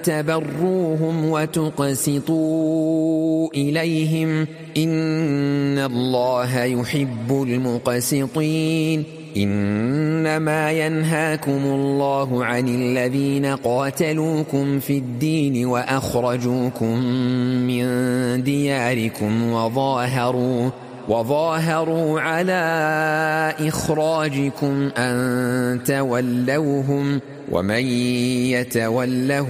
تبروهم وتقسطوا إليهم إن الله يحب المقسطين إنما ينهاكم الله عن الذين قاتلوكم في الدين وأخرجوكم من دياركم وظاهروا على إخراجكم أن تولوهم ومن يتولهم